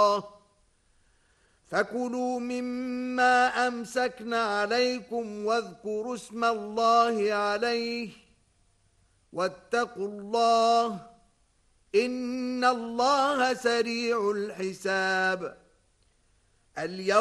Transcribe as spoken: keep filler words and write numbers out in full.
فكلوا مما أمسكنا عليكم واذكروا اسم الله عليه واتقوا الله إن الله سريع الحساب. اليوم